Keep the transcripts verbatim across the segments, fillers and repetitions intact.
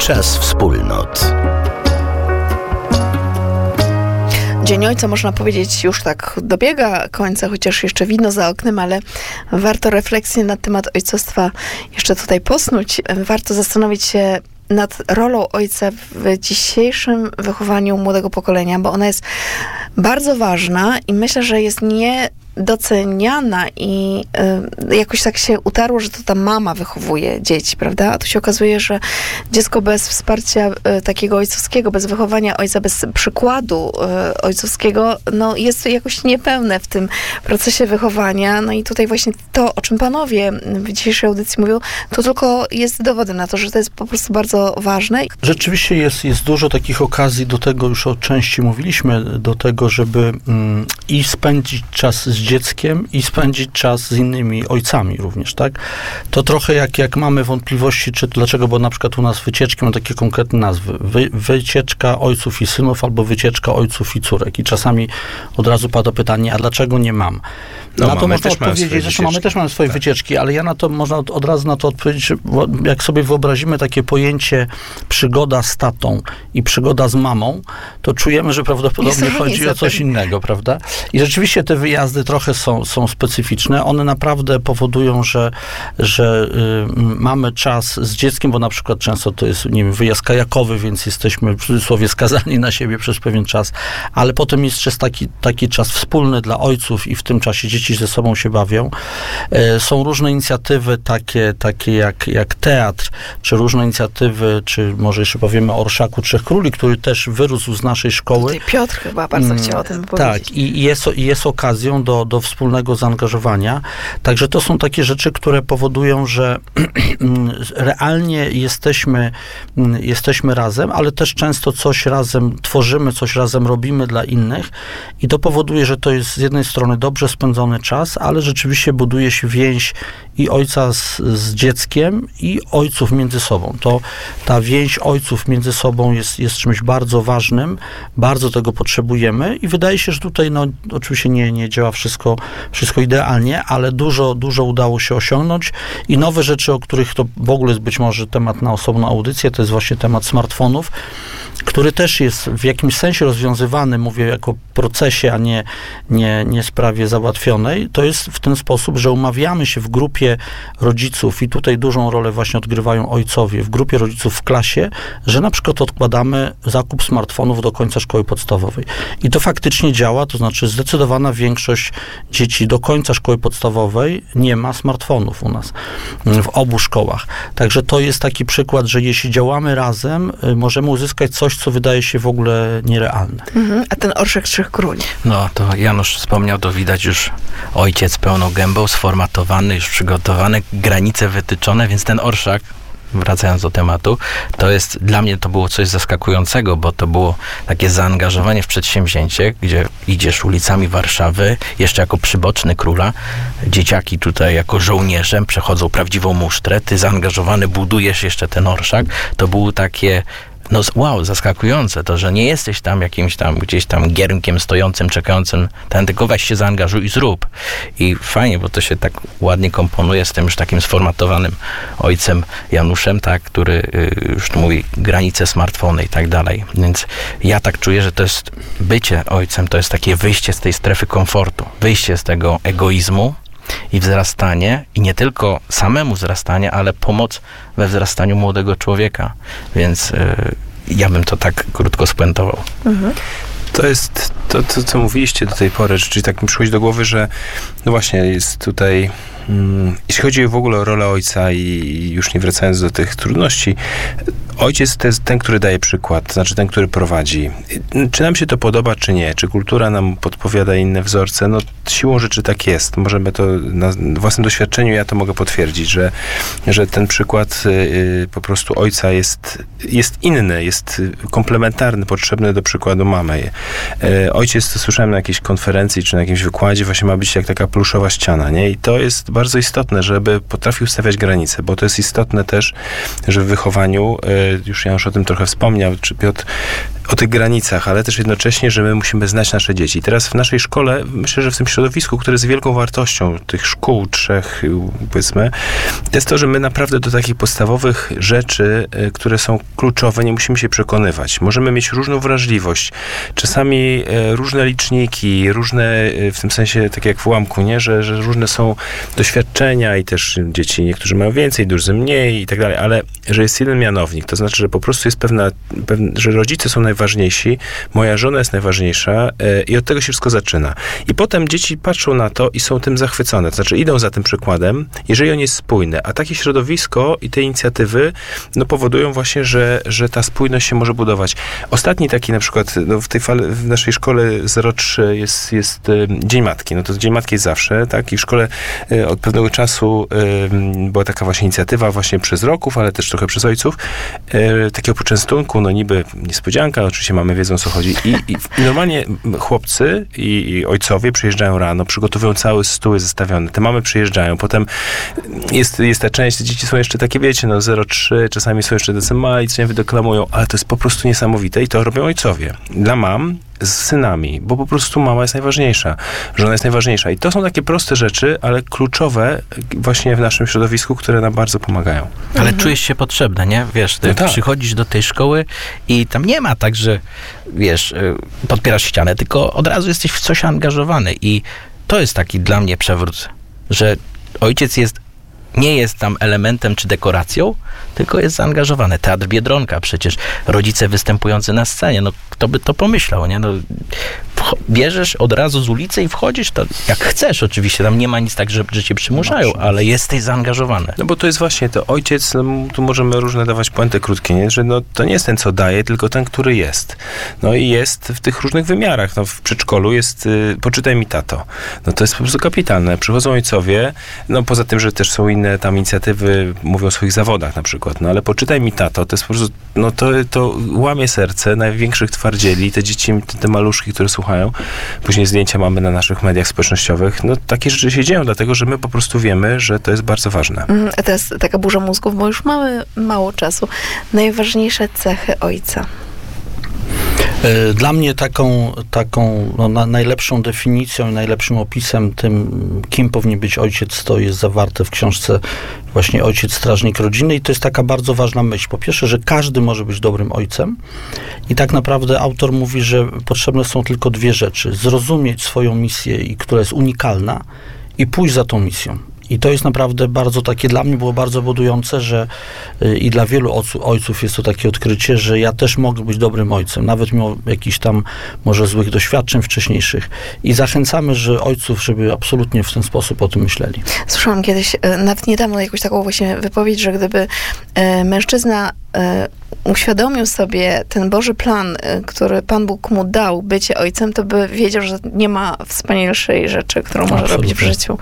Czas wspólnot. Dzień Ojca, można powiedzieć, już tak dobiega końca, chociaż jeszcze widno za oknem, ale warto refleksję na temat ojcostwa jeszcze tutaj posnuć. Warto zastanowić się nad rolą ojca w dzisiejszym wychowaniu młodego pokolenia, bo ona jest bardzo ważna i myślę, że jest niedoceniana i y, jakoś tak się utarło, że to ta mama wychowuje dzieci, prawda? A tu się okazuje, że dziecko bez wsparcia y, takiego ojcowskiego, bez wychowania ojca, bez przykładu y, ojcowskiego, no jest jakoś niepełne w tym procesie wychowania. No i tutaj właśnie to, o czym panowie w dzisiejszej audycji mówią, to tylko jest dowodem na to, że to jest po prostu bardzo ważne. Rzeczywiście jest, jest dużo takich okazji do tego, już o części mówiliśmy, do tego, żeby mm, i spędzić czas z dzieckiem, i spędzić czas z innymi ojcami również, tak? To trochę jak, jak mamy wątpliwości, czy dlaczego, bo na przykład u nas wycieczki mają takie konkretne nazwy. Wy, wycieczka ojców i synów, albo wycieczka ojców i córek. I czasami od razu pada pytanie, a dlaczego nie mam? No, na to można odpowiedzieć, zresztą mamy też mamy swoje tak. wycieczki, ale ja na to można od, od razu na to odpowiedzieć, jak sobie wyobrazimy takie pojęcie przygoda z tatą i przygoda z mamą, to czujemy, że prawdopodobnie chodzi o coś innego, prawda? I rzeczywiście te wyjazdy trochę są, są specyficzne. One naprawdę powodują, że, że y, mamy czas z dzieckiem, bo na przykład często to jest, nie wiem, wyjazd kajakowy, więc jesteśmy w cudzysłowie skazani na siebie przez pewien czas, ale potem jest też taki, taki czas wspólny dla ojców i w tym czasie dzieci ze sobą się bawią. Y, są różne inicjatywy takie, takie jak, jak teatr, czy różne inicjatywy, czy może jeszcze powiemy o Orszaku Trzech Króli, który też wyrósł z naszej szkoły. Tutaj Piotr chyba bardzo chciał o tym powiedzieć. Tak, i jest, jest okazją do, do wspólnego zaangażowania. Także to są takie rzeczy, które powodują, że realnie jesteśmy, jesteśmy razem, ale też często coś razem tworzymy, coś razem robimy dla innych i to powoduje, że to jest z jednej strony dobrze spędzony czas, ale rzeczywiście buduje się więź i ojca z, z dzieckiem, i ojców między sobą. To ta więź ojców między sobą jest, jest czymś bardzo ważnym, bardzo tego potrzebujemy i wydaje się, że tutaj no, oczywiście nie, nie działa wszystko, wszystko idealnie, ale dużo, dużo udało się osiągnąć i nowe rzeczy, o których to w ogóle jest być może temat na osobną audycję, to jest właśnie temat smartfonów, który też jest w jakimś sensie rozwiązywany, mówię jako procesie, a nie, nie, nie sprawie załatwionej. To jest w ten sposób, że umawiamy się w grupie rodziców i tutaj dużą rolę właśnie odgrywają ojcowie, w grupie rodziców w klasie, że na przykład odkładamy zakup smartfonów do końca szkoły podstawowej. I to faktycznie działa, to znaczy zdecydowana większość dzieci do końca szkoły podstawowej nie ma smartfonów u nas w obu szkołach. Także to jest taki przykład, że jeśli działamy razem, możemy uzyskać coś, co wydaje się w ogóle nierealne. Mhm. A ten Orszak Trzech Króli? No, to Janusz wspomniał, to widać już ojciec pełną gębą, sformatowany, już przygotowany, granice wytyczone, więc ten orszak, wracając do tematu, to jest, dla mnie to było coś zaskakującego, bo to było takie zaangażowanie w przedsięwzięcie, gdzie idziesz ulicami Warszawy, jeszcze jako przyboczny króla, dzieciaki tutaj jako żołnierzem przechodzą prawdziwą musztrę, ty zaangażowany budujesz jeszcze ten orszak, to było takie no wow, zaskakujące to, że nie jesteś tam jakimś tam, gdzieś tam giermkiem stojącym, czekającym, ten, tylko weź się zaangażuj i zrób. I fajnie, bo to się tak ładnie komponuje z tym już takim sformatowanym ojcem Januszem, tak, który y, już tu mówi granice, smartfony i tak dalej. Więc ja tak czuję, że to jest bycie ojcem, to jest takie wyjście z tej strefy komfortu, wyjście z tego egoizmu i wzrastanie, i nie tylko samemu wzrastanie, ale pomoc we wzrastaniu młodego człowieka. Więc y, ja bym to tak krótko spuentował. Mhm. To jest to, to, co mówiliście do tej pory, czyli tak mi przychodzi do głowy, że no właśnie jest tutaj, mm, jeśli chodzi w ogóle o rolę ojca i już nie wracając do tych trudności, ojciec to jest ten, który daje przykład, to znaczy ten, który prowadzi. Czy nam się to podoba, czy nie? Czy kultura nam podpowiada inne wzorce? No siłą rzeczy tak jest. Możemy to na własnym doświadczeniu, ja to mogę potwierdzić, że, że ten przykład y, po prostu ojca jest, jest inny, jest komplementarny, potrzebny do przykładu mamy. Y, ojciec, to słyszałem na jakiejś konferencji, czy na jakimś wykładzie, właśnie ma być jak taka pluszowa ściana, nie? I to jest bardzo istotne, żeby potrafił stawiać granice, bo to jest istotne też, że w wychowaniu y, już Janusz o tym trochę wspomniał, czy Piotr, o tych granicach, ale też jednocześnie, że my musimy znać nasze dzieci. Teraz w naszej szkole, myślę, że w tym środowisku, które jest wielką wartością tych szkół trzech, powiedzmy, to jest to, że my naprawdę do takich podstawowych rzeczy, które są kluczowe, nie musimy się przekonywać. Możemy mieć różną wrażliwość. Czasami różne liczniki, różne, w tym sensie, tak jak w ułamku, nie? Że, że różne są doświadczenia i też dzieci, niektórzy mają więcej, duży mniej i tak dalej, ale że jest jeden mianownik. To znaczy, że po prostu jest pewna, pewna że rodzice są najważniejsi, moja żona jest najważniejsza yy, i od tego się wszystko zaczyna. I potem dzieci patrzą na to i są tym zachwycone. To znaczy, idą za tym przykładem, jeżeli on jest spójny. A takie środowisko i te inicjatywy no, powodują właśnie, że, że ta spójność się może budować. Ostatni taki na przykład, no, w tej fale, w naszej szkole zero trzy jest, jest y, Dzień Matki. No to Dzień Matki jest zawsze, tak? I w szkole y, od pewnego czasu y, była taka właśnie inicjatywa właśnie przez roków, ale też trochę przez ojców, y, takiego poczęstunku, no niby niespodzianka, oczywiście mamy wiedzą, o co chodzi. I, i, i normalnie chłopcy i, i ojcowie przyjeżdżają rano, przygotowują cały stół zestawiony. Te mamy przyjeżdżają. Potem jest, jest ta część, te dzieci są jeszcze takie, wiecie, no zero trzy, czasami są jeszcze decymali, co nie wydeklamują, ale to jest po prostu niesamowite i to robią ojcowie. Dla mam z synami, bo po prostu mama jest najważniejsza, żona jest najważniejsza. I to są takie proste rzeczy, ale kluczowe właśnie w naszym środowisku, które nam bardzo pomagają. Ale Mhm. czujesz się potrzebna, nie? Wiesz, ty No tak. przychodzisz do tej szkoły i tam nie ma tak, że wiesz, y, podpierasz ścianę, tylko od razu jesteś w coś angażowany i to jest taki dla mnie przewrót, że ojciec jest nie jest tam elementem czy dekoracją, tylko jest zaangażowany. Teatr Biedronka, przecież rodzice występujący na scenie, no kto by to pomyślał, nie? No, wcho- bierzesz od razu z ulicy i wchodzisz, to jak chcesz oczywiście, tam nie ma nic tak, że, że cię przymuszają, No, ale jesteś zaangażowany. No bo to jest właśnie to ojciec, no, tu możemy różne dawać puenty krótkie, nie? Że no, to nie jest ten, co daje, tylko ten, który jest. No i jest w tych różnych wymiarach. No, w przedszkolu jest, y, poczytaj mi tato. No to jest po prostu kapitalne. Przychodzą ojcowie, no poza tym, że też są inne tam inicjatywy, mówią o swoich zawodach na przykład, no ale poczytaj mi tato, to jest po prostu, no to, to łamie serce największych twardzieli, te dzieci, te, te maluszki, które słuchają. Później zdjęcia mamy na naszych mediach społecznościowych. No takie rzeczy się dzieją, dlatego, że my po prostu wiemy, że to jest bardzo ważne. Mhm, a teraz taka burza mózgów, bo już mamy mało czasu. Najważniejsze cechy ojca. Dla mnie taką, taką no, na, najlepszą definicją i najlepszym opisem tym, kim powinien być ojciec, to jest zawarte w książce właśnie Ojciec Strażnik Rodziny i to jest taka bardzo ważna myśl. Po pierwsze, że każdy może być dobrym ojcem i tak naprawdę autor mówi, że potrzebne są tylko dwie rzeczy. Zrozumieć swoją misję, i która jest unikalna i pójść za tą misją. I to jest naprawdę bardzo takie, dla mnie było bardzo budujące, że y, i dla wielu ojców, ojców jest to takie odkrycie, że ja też mogę być dobrym ojcem, nawet mimo jakichś tam może złych doświadczeń wcześniejszych. I zachęcamy, że ojców, żeby absolutnie w ten sposób o tym myśleli. Słyszałam kiedyś, e, nawet niedawno jakąś taką właśnie wypowiedź, że gdyby e, mężczyzna e, uświadomił sobie ten Boży plan, e, który Pan Bóg mu dał, bycie ojcem, to by wiedział, że nie ma wspanialszej rzeczy, którą może Absolutnie. robić w życiu.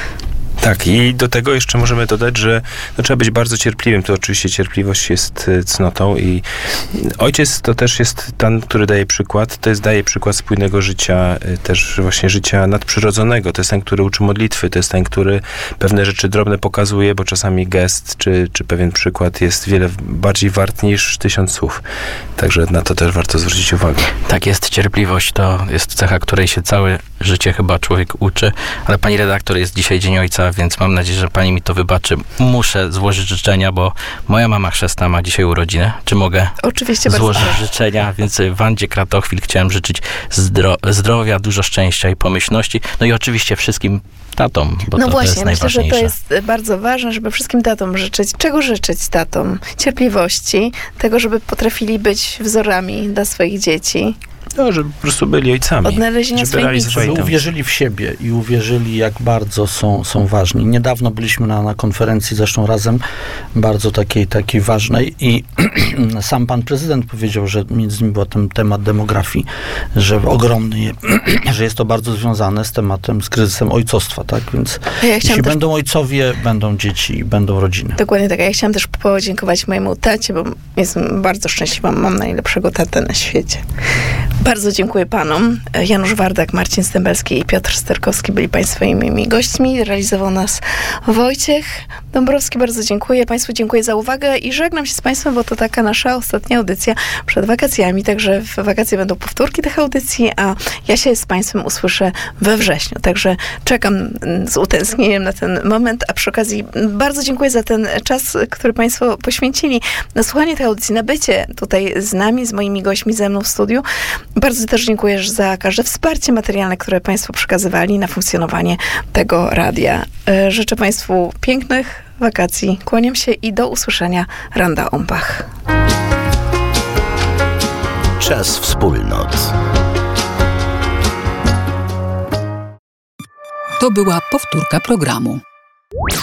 Tak, i do tego jeszcze możemy dodać, że no, trzeba być bardzo cierpliwym. To oczywiście cierpliwość jest y, cnotą i ojciec to też jest ten, który daje przykład. To jest daje przykład spójnego życia, y, też właśnie życia nadprzyrodzonego. To jest ten, który uczy modlitwy. To jest ten, który pewne rzeczy drobne pokazuje, bo czasami gest czy, czy pewien przykład jest wiele bardziej wart niż tysiąc słów. Także na to też warto zwrócić uwagę. Tak jest, cierpliwość to jest cecha, której się całe życie chyba człowiek uczy, ale pani redaktor, jest dzisiaj Dzień Ojca, więc mam nadzieję, że pani mi to wybaczy. Muszę złożyć życzenia, bo moja mama chrzestna ma dzisiaj urodziny. Czy mogę Oczywiście złożyć bardzo. życzenia? Więc Wandzie Kratochwil chciałem życzyć zdro- zdrowia, dużo szczęścia i pomyślności. No i oczywiście wszystkim tatom, bo No to, właśnie, to jest myślę, że to najważniejsze. jest bardzo ważne, żeby wszystkim tatom życzyć. Czego życzyć tatom? Cierpliwości, tego, żeby potrafili być wzorami dla swoich dzieci. No, żeby po prostu byli ojcami. Odnalezienia żeby swojej realizowali Żeby tę uwierzyli w siebie i uwierzyli, jak bardzo są, są ważni. Niedawno byliśmy na, na konferencji, zresztą razem, bardzo takiej, takiej ważnej i sam pan prezydent powiedział, że między innymi był ten temat demografii, że ogromny, że jest to bardzo związane z tematem, z kryzysem ojcostwa, tak? Więc A ja jeśli chciałam też będą ojcowie, będą dzieci i będą rodziny. Dokładnie tak. Ja chciałam też podziękować mojemu tacie, bo jestem bardzo szczęśliwa. Mam najlepszego tatę na świecie. Bardzo dziękuję panom. Janusz Wardak, Marcin Stębelski i Piotr Sterkowski byli państwoimi gośćmi. Realizował nas Wojciech Dąbrowski. Bardzo dziękuję. Państwu dziękuję za uwagę i żegnam się z państwem, bo to taka nasza ostatnia audycja przed wakacjami. Także w wakacje będą powtórki tych audycji, a ja się z państwem usłyszę we wrześniu. Także czekam z utęsknieniem na ten moment, a przy okazji bardzo dziękuję za ten czas, który państwo poświęcili na słuchanie tej audycji, na bycie tutaj z nami, z moimi gośćmi ze mną w studiu. Bardzo też dziękuję za każde wsparcie materialne, które państwo przekazywali na funkcjonowanie tego radia. Życzę państwu pięknych wakacji. Kłaniam się i do usłyszenia. Randa Ombach. Czas wspólnot. To była powtórka programu.